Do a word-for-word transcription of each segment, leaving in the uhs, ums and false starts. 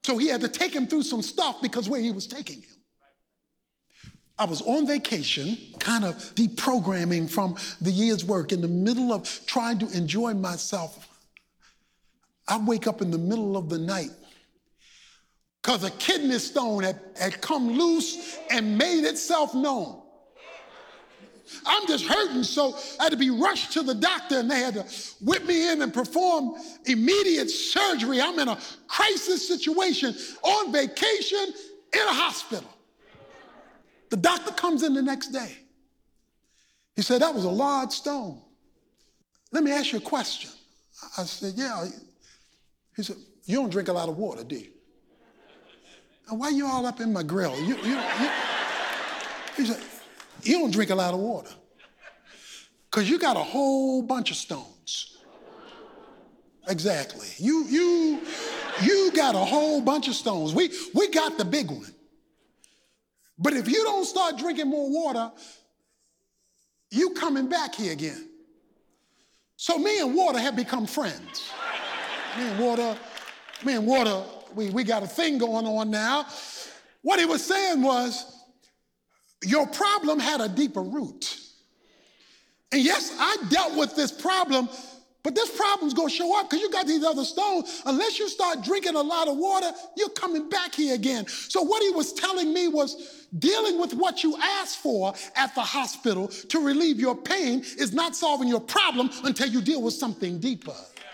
So he had to take him through some stuff because where he was taking him. I was on vacation, kind of deprogramming from the year's work, in the middle of trying to enjoy myself. I wake up in the middle of the night because a kidney stone had, had come loose and made itself known. I'm just hurting, so I had to be rushed to the doctor, and they had to whip me in and perform immediate surgery. I'm in a crisis situation on vacation in a hospital. The doctor comes in the next day. He said, that was a large stone. Let me ask you a question. I said, yeah. He said, you don't drink a lot of water, do you? And why you all up in my grill? You, you, you. He said, you don't drink a lot of water because you got a whole bunch of stones. Exactly. You, you, you got a whole bunch of stones. We, we got the big one. But if you don't start drinking more water, you coming back here again. So me and water have become friends. Me and water, me and water, we, we got a thing going on now. What he was saying was, your problem had a deeper root. And yes, I dealt with this problem, but this problem's gonna show up because you got these other stones. Unless you start drinking a lot of water, you're coming back here again. So what he was telling me was, dealing with what you asked for at the hospital to relieve your pain is not solving your problem until you deal with something deeper.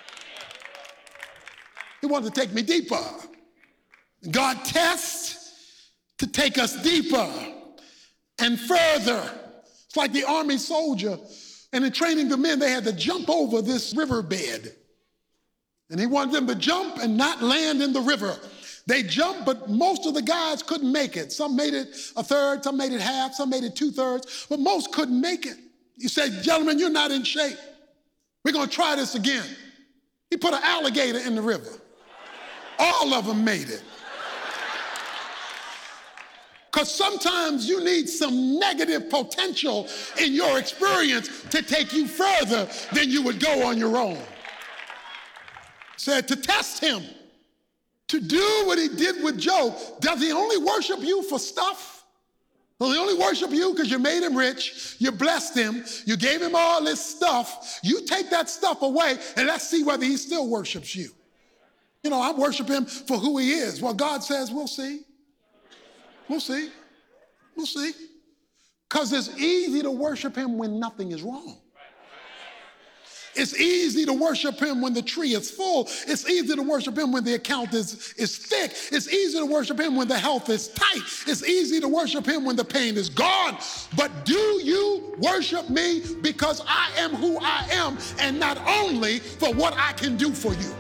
He wanted to take me deeper. God tests to take us deeper and further. It's like the army soldier, and in training the men, they had to jump over this riverbed. And he wanted them to jump and not land in the river. They jumped, but most of the guys couldn't make it. Some made it a third, some made it half, some made it two thirds, but most couldn't make it. He said, gentlemen, you're not in shape. We're gonna try this again. He put an alligator in the river. All of them made it. Because sometimes you need some negative potential in your experience to take you further than you would go on your own. Said to test him, to do what he did with Job. Does he only worship you for stuff? Does he only worship you because you made him rich, you blessed him, you gave him all this stuff? You take that stuff away and let's see whether he still worships you. You know, I worship him for who he is. Well, God says, we'll see. We'll see. We'll see. Because it's easy to worship him when nothing is wrong. It's easy to worship him when the tree is full. It's easy to worship him when the account is, is thick. It's easy to worship him when the health is tight. It's easy to worship him when the pain is gone. But do you worship me because I am who I am and not only for what I can do for you?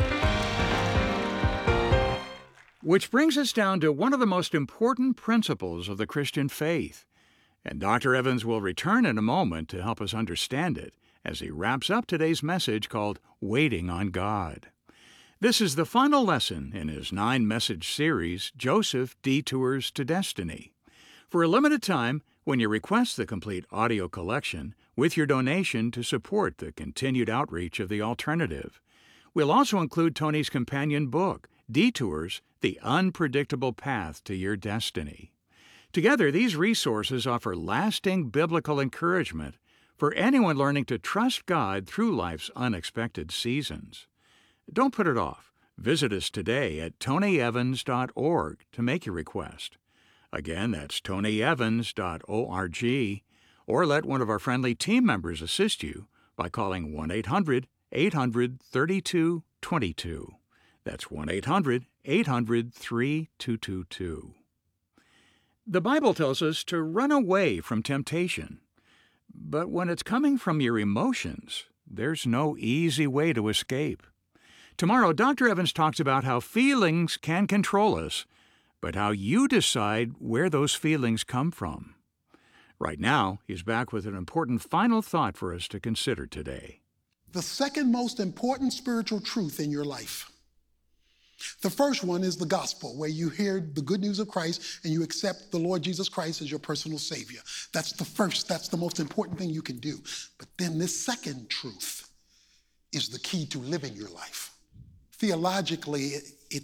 Which brings us down to one of the most important principles of the Christian faith. And Doctor Evans will return in a moment to help us understand it as he wraps up today's message called Waiting on God. This is the final lesson in his nine-message series, Joseph Detours to Destiny. For a limited time, when you request the complete audio collection with your donation to support the continued outreach of the alternative, we'll also include Tony's companion book, Detours, The Unpredictable Path to Your Destiny. Together, these resources offer lasting biblical encouragement for anyone learning to trust God through life's unexpected seasons. Don't put it off. Visit us today at tony evans dot org to make your request. Again, that's tony evans dot org, or let one of our friendly team members assist you by calling one eight hundred eight hundred thirty-two twenty-two. That's one eight hundred eight hundred three two two two. The Bible tells us to run away from temptation. But when it's coming from your emotions, there's no easy way to escape. Tomorrow, Doctor Evans talks about how feelings can control us, but how you decide where those feelings come from. Right now, he's back with an important final thought for us to consider today. The second most important spiritual truth in your life. The first one is the gospel, where you hear the good news of Christ and you accept the Lord Jesus Christ as your personal Savior. That's the first, that's the most important thing you can do. But then this second truth is the key to living your life. Theologically,